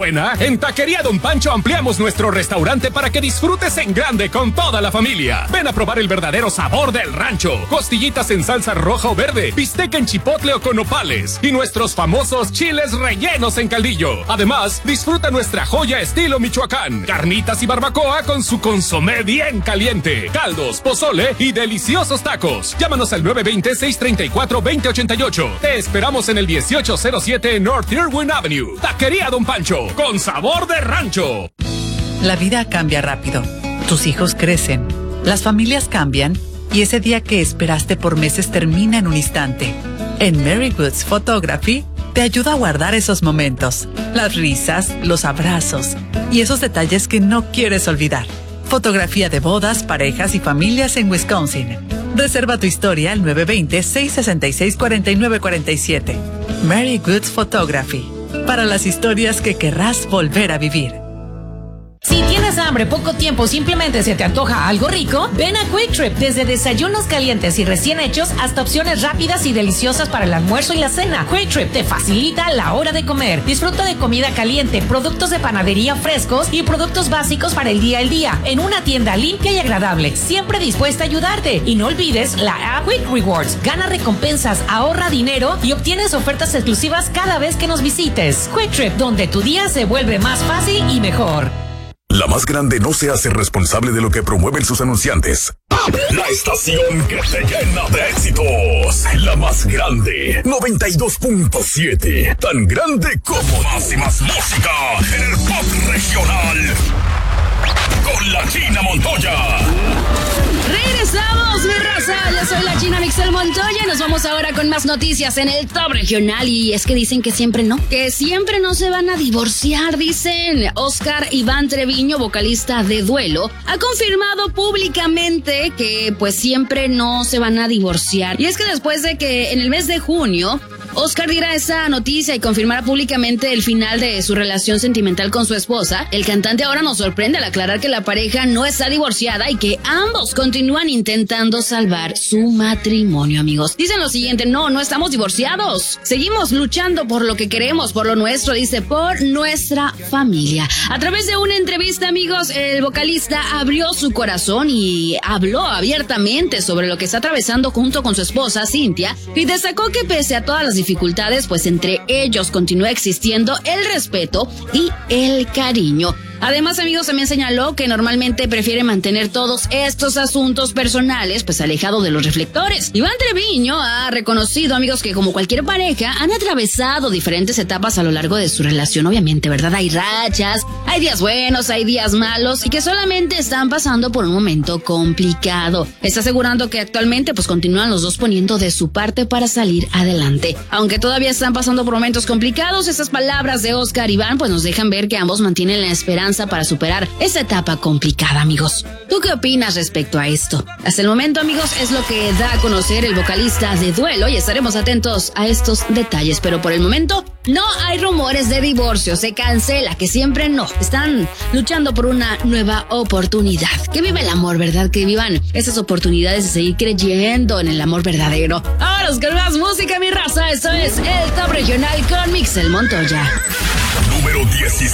buena? En Taquería Don Pancho ampliamos nuestro restaurante para que disfrutes en grande con toda la familia. Ven a probar el verdadero sabor del rancho. Costillitas en salsa roja o verde, bistec en chipotle o con nopales y nuestros famosos chiles rellenos en caldillo. Además, disfruta nuestra joya estilo Michoacán. Carnitas y barbacoa con su consomé bien caliente, caldos, pozole y deliciosos tacos. Llámanos al 920-634-2088. Te esperamos en el 1807 North Irwin Avenue. Taquería Don Pancho, con sabor de rancho. La vida cambia rápido. Tus hijos crecen. Las familias cambian. Y ese día que esperaste por meses termina en un instante. En Mary Goods Photography te ayuda a guardar esos momentos, las risas, los abrazos y esos detalles que no quieres olvidar. Fotografía de bodas, parejas y familias en Wisconsin. Reserva tu historia al 920-666-4947. Mary Goods Photography. Para las historias que querrás volver a vivir. Si tienes hambre, poco tiempo, simplemente se te antoja algo rico, ven a Quick Trip. Desde desayunos calientes y recién hechos hasta opciones rápidas y deliciosas para el almuerzo y la cena. Quick Trip te facilita la hora de comer. Disfruta de comida caliente, productos de panadería frescos y productos básicos para el día al día en una tienda limpia y agradable, siempre dispuesta a ayudarte. Y no olvides la app Quick Rewards. Gana recompensas, ahorra dinero y obtienes ofertas exclusivas cada vez que nos visites. Quick Trip, donde tu día se vuelve más fácil y mejor. La más grande no se hace responsable de lo que promueven sus anunciantes. La estación que te llena de éxitos. La más grande, 92.7. Tan grande como más y más música en el pop regional. Con la China Montoya. Regresamos, mi raza. Yo soy la China Mixel Montoya y nos vamos ahora con más noticias en el top regional. Y es que dicen que siempre no se van a divorciar, dicen. Oscar Iván Treviño, vocalista de Duelo, ha confirmado públicamente que pues siempre no se van a divorciar. Y es que después de que en el mes de junio Oscar diera esa noticia y confirmara públicamente el final de su relación sentimental con su esposa, el cantante ahora nos sorprende al aclarar que la pareja no está divorciada y que ambos continúan intentando salvar su matrimonio, amigos. Dicen lo siguiente: no estamos divorciados. Seguimos luchando por lo que queremos, por lo nuestro, dice, por nuestra familia. A través de una entrevista, amigos, el vocalista abrió su corazón y habló abiertamente sobre lo que está atravesando junto con su esposa, Cintia, y destacó que pese a todas las dificultades, pues entre ellos continúa existiendo el respeto y el cariño. Además, amigos, también señaló que normalmente prefiere mantener todos estos asuntos personales pues alejado de los reflectores. Iván Treviño ha reconocido, amigos, que como cualquier pareja han atravesado diferentes etapas a lo largo de su relación, obviamente, ¿verdad? Hay rachas, hay días buenos, hay días malos y que solamente están pasando por un momento complicado. Está asegurando que actualmente pues continúan los dos poniendo de su parte para salir adelante. Aunque todavía están pasando por momentos complicados, estas palabras de Oscar Iván pues nos dejan ver que ambos mantienen la esperanza para superar esa etapa complicada, amigos. ¿Tú qué opinas respecto a esto? Hasta el momento, amigos, es lo que da a conocer el vocalista de Duelo y estaremos atentos a estos detalles, pero por el momento no hay rumores de divorcio, se cancela, que siempre no. Están luchando por una nueva oportunidad. Que viva el amor, ¿verdad? Que vivan esas oportunidades de seguir creyendo en el amor verdadero. Ahora con más música, mi raza. Esto es el Top Regional con Mixel Montoya. Número 17.